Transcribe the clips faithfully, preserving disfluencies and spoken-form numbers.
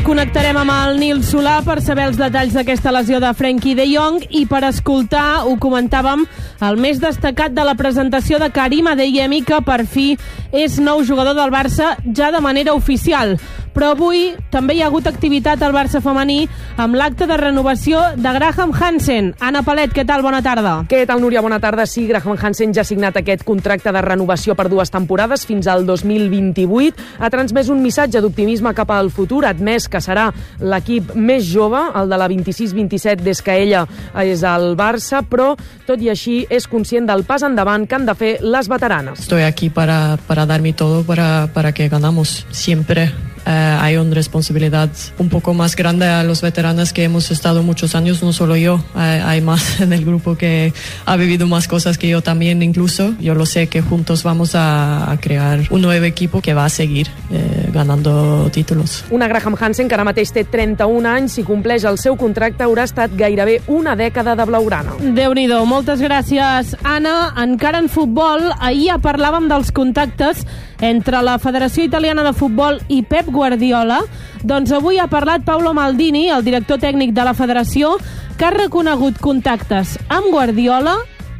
connectarem amb el Nil Solà per saber els detalls d'aquesta lesió de Frenkie de Jong i per escoltar, ho comentàvem, el més destacat de la presentació de Karim Adeyemi, que per fi és nou jugador del Barça ja de manera oficial. Però avui també hi ha hagut activitat al Barça femení amb l'acte de renovació de Graham Hansen. Anna Palet, què tal? Bona tarda. Què tal, Núria? Bona tarda. Sí, Graham Hansen ja ha signat aquest contracte de renovació per dues temporades fins al dos mil vint-i-vuit. Ha transmès un missatge d'optimisme cap al futur, admès que serà l'equip més jove, el de la vint-i-sis vint-i-set, des que ella és al Barça, però tot i així és conscient del pas endavant que han de fer les veteranes. Estoy aquí para, para dar mi todo para, para que ganamos siempre. Eh, hay una responsabilidad un poco más grande a los veteranos que hemos estado muchos años, no solo yo, hay, hay más en el grupo que ha vivido más cosas que yo también incluso. Yo lo sé que juntos vamos a, a crear un nuevo equipo que va a seguir eh, ganando títulos. Una Graham Hansen que ara mateix té trenta-un anys, si compleix el seu contracte haurà estat gairebé una dècada de blaugrana. Déu-n'hi-do, moltes gràcies, Anna. Encara en futbol, ahir ja parlàvem dels contactes entre la Federació Italiana de Futbol i Pep Guardiola. Doncs avui ha parlat Paolo Maldini, el director tècnic de la federació, que ha reconegut contactes amb Guardiola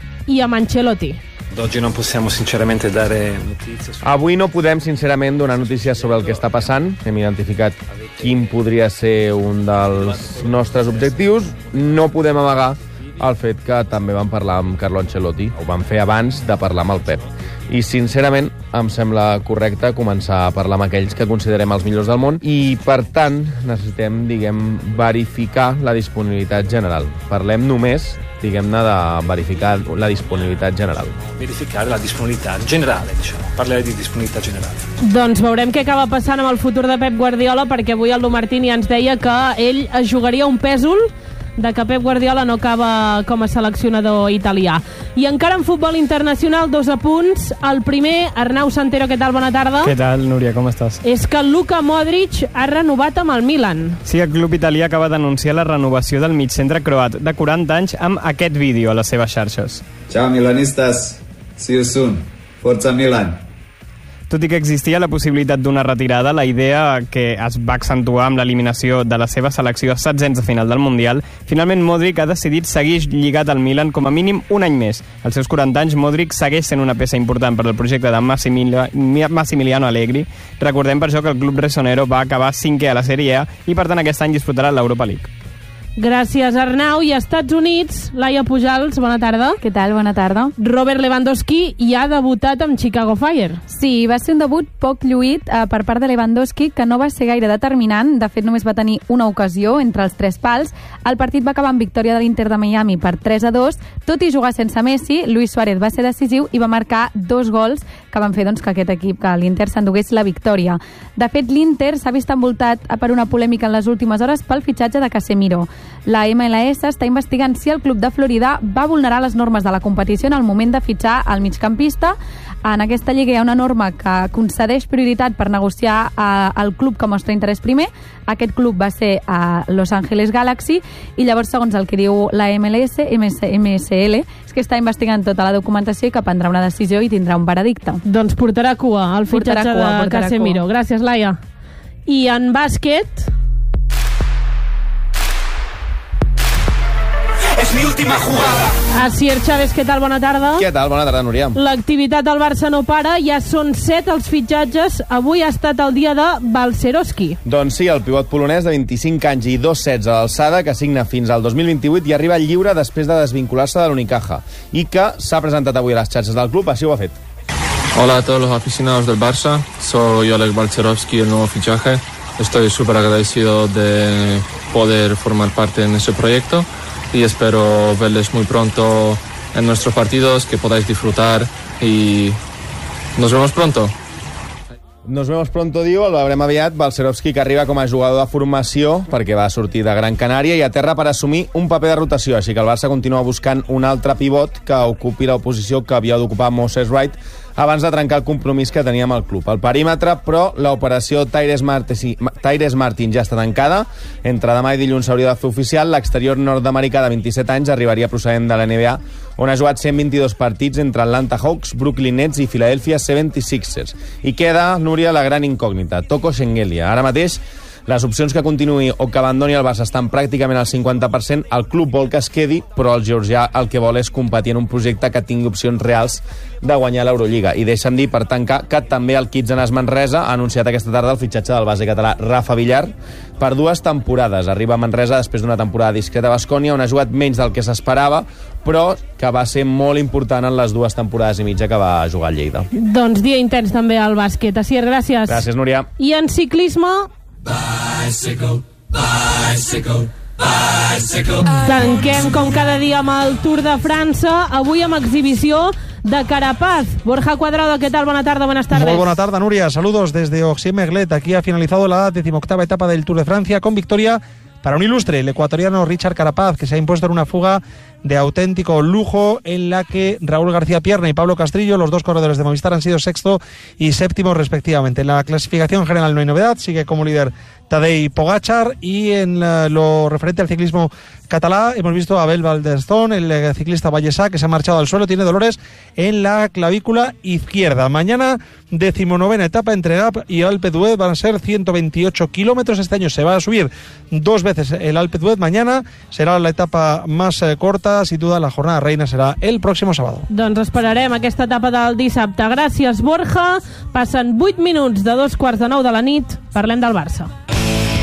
i amb Ancelotti. Oggi non possiamo sinceramente dare notizie. Avui no podem sincerament donar notícies sobre el que està passant. Hem identificat quin podria ser un dels nostres objectius. No podem amagar el fet que també vam parlar amb Carlo Ancelotti, ho vam fer abans de parlar amb el Pep. I, sincerament, em sembla correcte començar a parlar amb aquells que considerem els millors del món i, per tant, necessitem, diguem, verificar la disponibilitat general. Parlem només, diguem-ne, de verificar la disponibilitat general. Verificar la disponibilitat generale, diciamo. Parlaré di disponibilitat generale. Doncs veurem què acaba passant amb el futur de Pep Guardiola, perquè avui el Martini ens deia que ell es jugaria un pèsol de que Pep Guardiola no acaba com a seleccionador italià. I encara en futbol internacional, dos apunts. El primer, Arnau Santero, què tal? Bona tarda. Què tal, Núria, com estàs? És que Luka Modric ha renovat amb el Milan. Sí, el club italià acaba d'anunciar la renovació del migcentre croat de quaranta anys amb aquest vídeo a les seves xarxes. Ciao milanistas, see you soon. Forza Milan. Tot i que existia la possibilitat d'una retirada, la idea que es va accentuar amb l'eliminació de la seva selecció a setzents de final del Mundial, finalment Modric ha decidit seguir lligat al Milan com a mínim un any més. Als seus quaranta anys, Modric segueix sent una peça important per al projecte de Massimiliano Allegri. Recordem per això que el club ressonero va acabar cinquè a la Sèrie A i per tant aquest any disputarà l'Europa League. Gràcies, Arnau. I a Estats Units, Laia Pujals, bona tarda. Què tal? Bona tarda. Robert Lewandowski ja ha debutat amb Chicago Fire. Sí, va ser un debut poc lluït eh, per part de Lewandowski, que no va ser gaire determinant. De fet, només va tenir una ocasió entre els tres pals. El partit va acabar amb victòria de l'Inter de Miami per tres a dos. Tot i jugar sense Messi, Luis Suárez va ser decisiu i va marcar dos gols que van fer doncs, que aquest equip, que l'Inter s'endugués la victòria. De fet, l'Inter s'ha vist envoltat per una polèmica en les últimes hores pel fitxatge de Casemiro. La M L S està investigant si el club de Florida va vulnerar les normes de la competició en el moment de fitxar el migcampista. En aquesta lliga hi ha una norma que concedeix prioritat per negociar eh, el club que mostra interès primer. Aquest club va ser a Los Angeles Galaxy i llavors, segons el que diu la M L S, M S L, és que està investigant tota la documentació i que prendrà una decisió i tindrà un veredicte. Doncs portarà cua al fitxatge de Casemiro. Gràcies, Laia. I en bàsquet... És mi última jugada. Asier Chávez, què tal? Bona tarda. Què tal? Bona tarda, Núria. L'activitat al Barça no para, ja són set els fitxatges. Avui ha estat el dia de Balcerowski. Doncs sí, el pivot polonès de vint-i-cinc anys i dos setze d'alçada, que signa fins al dos mil vint-i-vuit i arriba lliure després de desvincular-se de l'Unicaja i que s'ha presentat avui a les xarxes del club, així ho ha fet. Hola a todos los aficionados del Barça, soy Oleg Balcerowski, el nuevo fichaje. Estoy súper agradecido de poder formar parte en este proyecto y espero verles muy pronto en nuestros partidos, que podáis disfrutar y nos vemos pronto. Nos vemos pronto, diu, el veurem aviat. Balcerowski, que arriba com a jugador de formació perquè va sortir de Gran Canària i a terra per assumir un paper de rotació, així que el Barça continua buscant un altre pivot que ocupi la posició que havia d'ocupar Moses Wright abans de trencar el compromís que tenia amb el club. Al perímetre, però, l'operació Tyrese Martin, Tyrese Martin ja està tancada. Entre demà i dilluns s'hauria de fer oficial. L'exterior nord-americà de vint-i-set anys arribaria procedent de la N B A, on ha jugat cent vint-i-dos partits entre Atlanta Hawks, Brooklyn Nets i Philadelphia setanta-sixers. I queda, Núria, la gran incògnita, Toko Shengelia. Ara mateix Les opcions que continuï o que abandoni el Barça estan pràcticament al cinquanta per cent. El club vol que es quedi, però el georgià el que vol és competir en un projecte que tingui opcions reals de guanyar l'Eurolliga. I deixa'm dir, per tancar, que també el Kitsanas Manresa ha anunciat aquesta tarda el fitxatge del base català Rafa Villar per dues temporades. Arriba a Manresa després d'una temporada discreta a Baskonia, on ha jugat menys del que s'esperava, però que va ser molt important en les dues temporades i mitja que va jugar a Lleida. Doncs dia intens també al bàsquet. Asier, gràcies. Gràcies, Núria. I en ciclisme... Bicycle, bicycle, bicycle. Tanquem com cada dia amb el Tour de França, avui amb exhibició de Carapaz. Borja Cuadrado, ¿qué tal? Buena tarde, buenas tardes. Muy buena tarde, Nuria. Saludos desde Oxy-Merglet. Aquí ha finalizado la decimoctava etapa del Tour de Francia con victoria para un ilustre, el ecuatoriano Richard Carapaz, que se ha impuesto en una fuga de auténtico lujo en la que Raúl García Pierna y Pablo Castrillo, los dos corredores de Movistar, han sido sexto y séptimo respectivamente. En la clasificación general no hay novedad, sigue como líder Tadej Pogačar, y en lo referente al ciclismo catalán hemos visto a Abel Valdestón, el ciclista vallesà, que se ha marchado al suelo, tiene dolores en la clavícula izquierda. Mañana, decimonovena etapa entre Gap y Alpe d'Huez, van a ser ciento veintiocho kilómetros. Este año se va a subir dos veces el Alpe d'Huez. Mañana será la etapa más eh, corta, sin duda la jornada reina será el próximo sábado. Doncs esperarem aquesta etapa del dissabte. Gràcies, Borja. Passen vuit minuts de dos quarts de nou de la nit. Parlem del Barça.